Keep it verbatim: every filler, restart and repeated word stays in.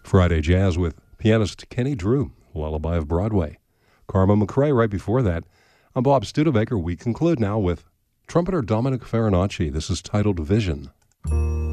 Friday Jazz with pianist Kenny Drew, Lullaby of Broadway. Karma McRae right before that. I'm Bob Studebaker. We conclude now with trumpeter Dominic Farinacci. This is titled Vision.